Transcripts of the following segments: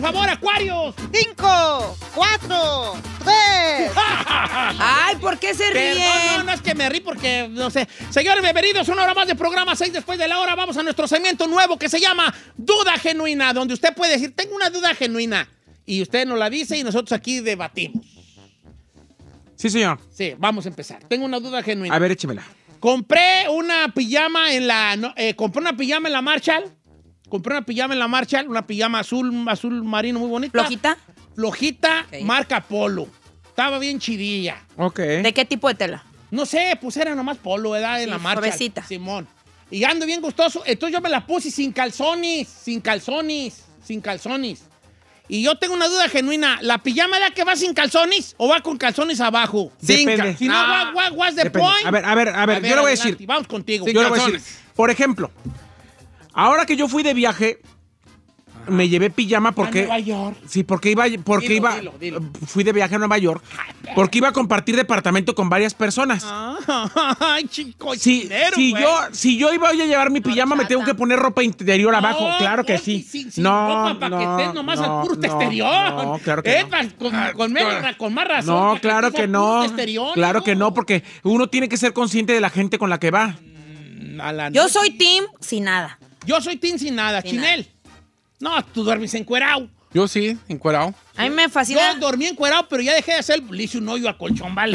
favor, Acuarios. 5, 4, 3. Ay, ¿por qué se ríen? No, es que me rí porque, no sé. Señores, bienvenidos a una hora más de programa 6 después de la hora. Vamos a nuestro segmento nuevo que se llama Duda Genuina, donde usted puede decir, tengo una duda genuina. Y usted nos la dice y nosotros aquí debatimos. Sí, señor. Sí, vamos a empezar. Tengo una duda genuina. A ver, échemela. Compré una pijama en la Marshall. Una pijama azul marino muy bonita. ¿Flojita? Flojita, Ok. marca Polo. Estaba bien chidilla. Ok. ¿De qué tipo de tela? No sé, pues era nomás Polo, ¿verdad? En Sí, la Marshall. suavecita. Simón. Y ando bien gustoso. Entonces yo me la puse sin calzones. Y yo tengo una duda genuina. ¿La pijama da que va sin calzones o va con calzones abajo? Depende. Si no, what's the Depende. point? A ver, yo le voy a decir. adelante, vamos contigo. Yo le voy a decir. Por ejemplo, ahora que yo fui de viaje, me llevé pijama porque... ¿A Nueva York? Sí, porque Dilo. fui de viaje a Nueva York porque iba a compartir departamento con varias personas. Ay, chico, Si yo iba a llevar mi pijama, me tengo que poner ropa interior abajo. Claro que sí. No, para que estés nomás al puro exterior. No, claro que no. Con más razón. No, para claro estés que al puro no. exterior, Claro que no, porque uno tiene que ser consciente de la gente con la que va. Yo soy team sin nada. Yo soy team sin nada. Sin Chinel. No, tú duermes encuerado. Yo sí, encuerado. A mí me fascina. Yo dormí encuerado, pero ya dejé de hacer. Le hice un hoyo a colchón, vale.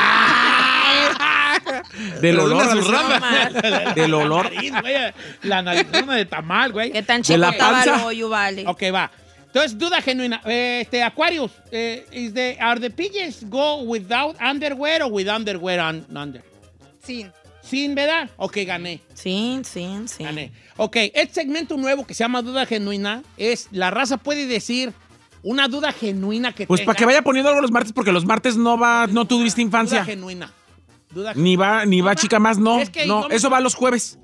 Del olor. una Alessandra. zurrada. Del olor. Nariz, güey, la narizona de tamal, güey. ¿Qué tan De chico la estaba el panza. hoyo, vale? Ok, va. Entonces, duda genuina. Aquarius, are the pigeons go without underwear or with underwear under? Sin. Sin, ¿verdad? Ok, gané. Sí. Gané. Ok, este segmento nuevo que se llama Duda Genuina es, la raza puede decir una duda genuina que Pues tenga. para que vaya poniendo algo los martes, porque los martes no tuviste Duda infancia. genuina. Duda Ni va chica más, no. Es que No, yo me- eso va los jueves.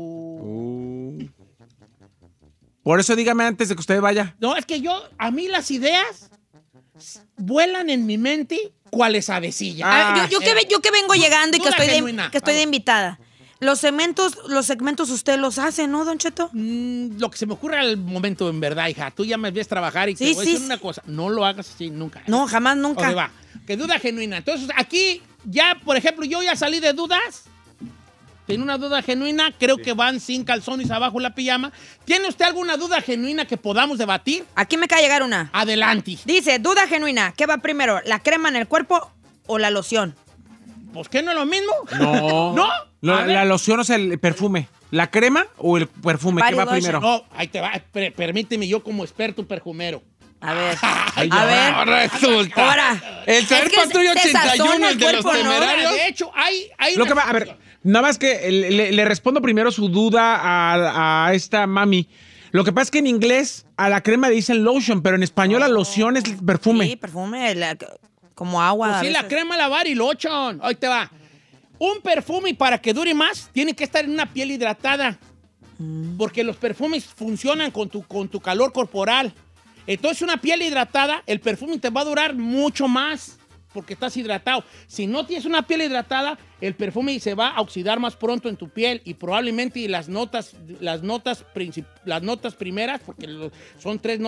Por eso dígame antes de que usted vaya. No, es que a mí las ideas vuelan en mi mente cuáles avecillas. A ver, yo que vengo llegando y que duda estoy, genuina. que estoy de invitada. Los segmentos usted los hace, ¿no, Don Cheto? Lo que se me ocurre al momento, en verdad, hija. Tú ya me ves trabajar y te Sí, voy a sí, decir sí. una cosa. No lo hagas así nunca. No, jamás, Ok, nunca. va. Que duda genuina. Entonces, aquí ya, por ejemplo, yo ya salí de dudas. Tiene una duda genuina. Creo que van sin calzones abajo la pijama. ¿Tiene usted alguna duda genuina que podamos debatir? Aquí me acaba de llegar una. Adelante. Dice, duda genuina, ¿qué va primero? ¿La crema en el cuerpo o la loción? ¿Pues qué no es lo mismo? No. ¿No? A ver. La loción, o sea, el perfume. ¿La crema o el perfume? ¿Qué va Body lotion. primero? No, ahí te va. Permíteme yo como experto perfumero. A ver. Ay, A ver. Ahora resulta. Ahora. El traer Es que Patrulla se sazona 81, el el de los cuerpo, ¿no? temerarios. De hecho, hay Lo que una- va, a ver, nada más que le respondo primero su duda a esta mami. Lo que pasa es que en inglés a la crema le dicen lotion, pero en español la loción es perfume. Sí, perfume, como agua. Pues a sí, la veces. crema lavar y lotion. Ahí te va. Un perfume para que dure más tiene que estar en una piel hidratada. Porque los perfumes funcionan con tu calor corporal. Entonces, una piel hidratada, el perfume te va a durar mucho más porque estás hidratado. Si no tienes una piel hidratada, el perfume se va a oxidar más pronto en tu piel y probablemente las notas primeras, porque son 3